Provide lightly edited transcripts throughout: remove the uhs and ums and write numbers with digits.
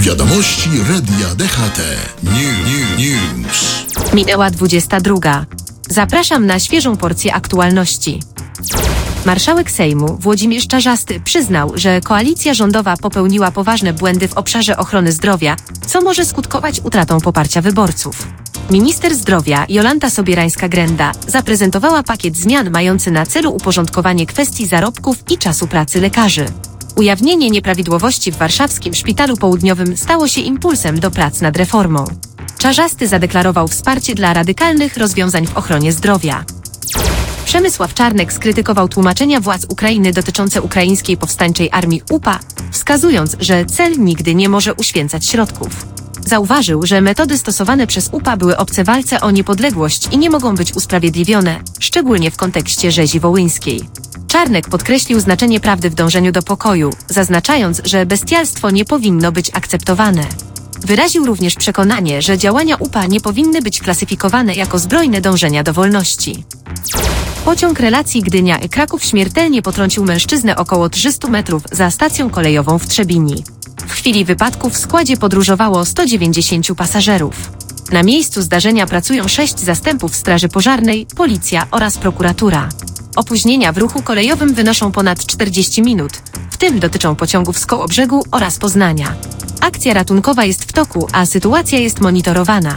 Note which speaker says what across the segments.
Speaker 1: Wiadomości Radia DHT. News.
Speaker 2: Minęła 22. Zapraszam na świeżą porcję aktualności. Marszałek Sejmu Włodzimierz Czarzasty przyznał, że koalicja rządowa popełniła poważne błędy w obszarze ochrony zdrowia, co może skutkować utratą poparcia wyborców. Minister zdrowia Jolanta Sobierańska-Grenda zaprezentowała pakiet zmian mający na celu uporządkowanie kwestii zarobków i czasu pracy lekarzy. Ujawnienie nieprawidłowości w warszawskim Szpitalu Południowym stało się impulsem do prac nad reformą. Czarzasty zadeklarował wsparcie dla radykalnych rozwiązań w ochronie zdrowia. Przemysław Czarnek skrytykował tłumaczenia władz Ukrainy dotyczące ukraińskiej powstańczej armii UPA, wskazując, że cel nigdy nie może uświęcać środków. Zauważył, że metody stosowane przez UPA były obce walce o niepodległość i nie mogą być usprawiedliwione, szczególnie w kontekście rzezi wołyńskiej. Czarnek podkreślił znaczenie prawdy w dążeniu do pokoju, zaznaczając, że bestialstwo nie powinno być akceptowane. Wyraził również przekonanie, że działania UPA nie powinny być klasyfikowane jako zbrojne dążenia do wolności. Pociąg relacji Gdynia-Kraków śmiertelnie potrącił mężczyznę około 300 metrów za stacją kolejową w Trzebini. W chwili wypadku w składzie podróżowało 190 pasażerów. Na miejscu zdarzenia pracują 6 zastępów straży pożarnej, policja oraz prokuratura. Opóźnienia w ruchu kolejowym wynoszą ponad 40 minut, w tym dotyczą pociągów z Kołobrzegu oraz Poznania. Akcja ratunkowa jest w toku, a sytuacja jest monitorowana.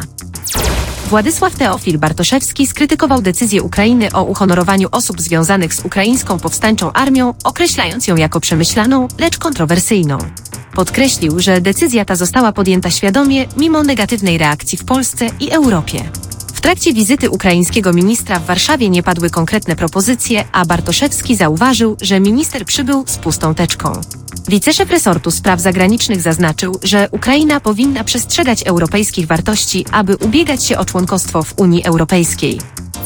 Speaker 2: Władysław Teofil Bartoszewski skrytykował decyzję Ukrainy o uhonorowaniu osób związanych z ukraińską powstańczą armią, określając ją jako przemyślaną, lecz kontrowersyjną. Podkreślił, że decyzja ta została podjęta świadomie, mimo negatywnej reakcji w Polsce i Europie. W trakcie wizyty ukraińskiego ministra w Warszawie nie padły konkretne propozycje, a Bartoszewski zauważył, że minister przybył z pustą teczką. Wiceszef resortu spraw zagranicznych zaznaczył, że Ukraina powinna przestrzegać europejskich wartości, aby ubiegać się o członkostwo w Unii Europejskiej.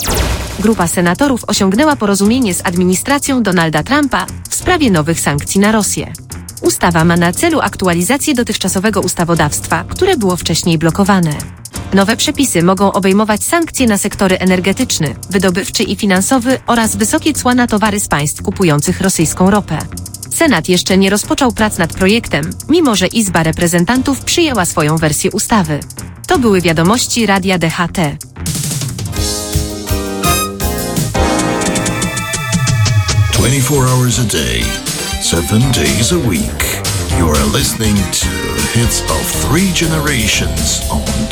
Speaker 2: Grupa senatorów osiągnęła porozumienie z administracją Donalda Trumpa w sprawie nowych sankcji na Rosję. Ustawa ma na celu aktualizację dotychczasowego ustawodawstwa, które było wcześniej blokowane. Nowe przepisy mogą obejmować sankcje na sektory energetyczny, wydobywczy i finansowy oraz wysokie cła na towary z państw kupujących rosyjską ropę. Senat jeszcze nie rozpoczął prac nad projektem, mimo że Izba Reprezentantów przyjęła swoją wersję ustawy. To były wiadomości Radia DHT.
Speaker 1: Hours a day, 7 days a week. You are listening to Hits of Three Generations on